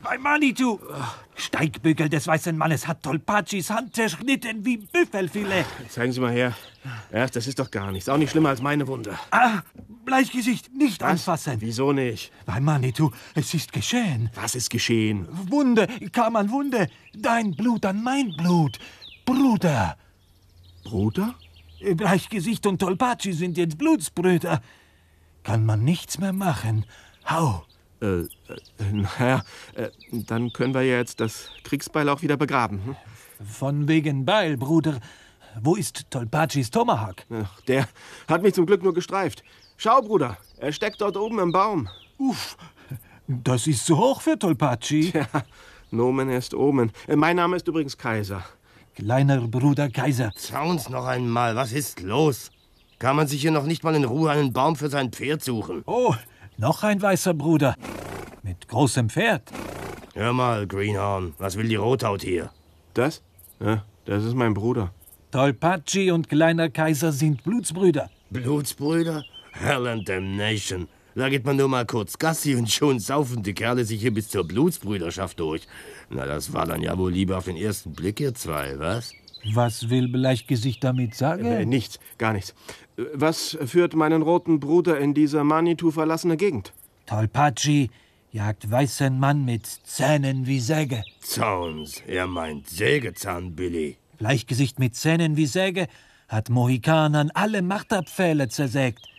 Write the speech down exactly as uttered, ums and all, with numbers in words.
Bei Manitou! Steigbügel des weißen Mannes hat Tolpachis Hand zerschnitten wie Büffelfilet. Zeigen Sie mal her. Erst, das ist doch gar nichts. Auch nicht schlimmer als meine Wunde. Ah, Bleichgesicht, nicht Was? anfassen. Wieso nicht? Bei Manitou, es ist geschehen. Was ist geschehen? Wunde, kam an Wunde. Dein Blut an mein Blut. Bruder. Bruder? Bleichgesicht und Tolpachi sind jetzt Blutsbrüder. Kann man nichts mehr machen. Hau. Äh, äh naja, äh, dann können wir ja jetzt das Kriegsbeil auch wieder begraben. Hm? Von wegen Beil, Bruder. Wo ist Tolpachis Tomahawk? Ach, der hat mich zum Glück nur gestreift. Schau, Bruder, er steckt dort oben im Baum. Uff, das ist zu hoch für Tolpachi. Ja, Nomen ist Omen. Äh, mein Name ist übrigens Kaiser. Kleiner Bruder Kaiser. Schauen's noch einmal, was ist los? Kann man sich hier noch nicht mal in Ruhe einen Baum für sein Pferd suchen? Oh, noch ein weißer Bruder. Mit großem Pferd. Hör mal, Greenhorn, was will die Rothaut hier? Das? Ja, das ist mein Bruder. Tolpachi und Kleiner Kaiser sind Blutsbrüder. Blutsbrüder? Hell and damnation. Da geht man nur mal kurz Gassi und schon saufen die Kerle sich hier bis zur Blutsbrüderschaft durch. Na, das war dann ja wohl lieber auf den ersten Blick, ihr zwei, was? Was will Bleichgesicht damit sagen? Äh, nichts, gar nichts. Was führt meinen roten Bruder in diese Manitou verlassene Gegend? Tolpachi jagt weißen Mann mit Zähnen wie Säge. Zauns, er meint Sägezahn, Billy. Bleichgesicht mit Zähnen wie Säge hat Mohikanern alle Marterpfähle zersägt.